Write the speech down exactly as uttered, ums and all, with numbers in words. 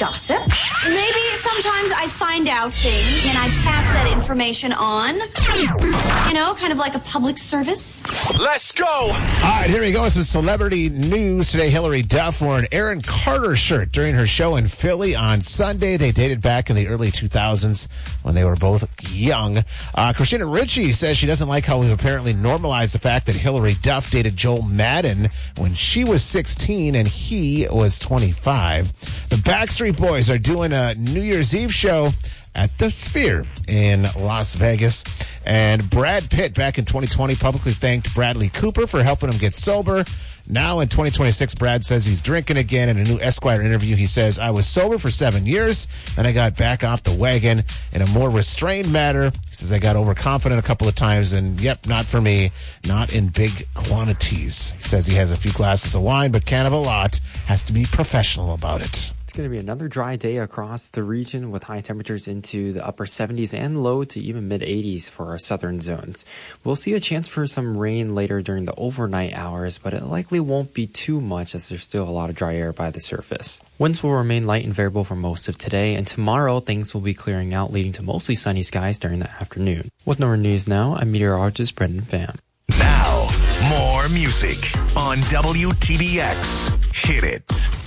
gossip. Maybe sometimes I find out things and I pass that information on. You know, kind of like a public service. Let's go! All right, here we go with some celebrity news today. Hilary Duff wore an Aaron Carter shirt during her show in Philly on Sunday. They dated back in the early two thousands when they were both young. Uh, Christina Ricci says she doesn't like how we've apparently normalized the fact that Hilary Duff dated Joel Madden when she was sixteen and he was twenty-five. The Backstreet Boys are doing a New Year's Eve show at the Sphere in Las Vegas. And Brad Pitt, back in twenty twenty, publicly thanked Bradley Cooper for helping him get sober. Now in twenty twenty-six, Brad says he's drinking again. In a new Esquire interview, he says, I was sober for seven years, then I got back off the wagon in a more restrained manner. He says, I got overconfident a couple of times, and yep, not for me, not in big quantities. He says he has a few glasses of wine, but can't have a lot, has to be professional about it. It's going to be another dry day across the region with high temperatures into the upper seventies and low to even mid eighties for our southern zones. We'll see a chance for some rain later during the overnight hours, but it likely won't be too much as there's still a lot of dry air by the surface. Winds will remain light and variable for most of today, and tomorrow things will be clearing out, leading to mostly sunny skies during the afternoon. With Northern News Now, I'm meteorologist Brendan Pham. Now, more music on W T B X. Hit it.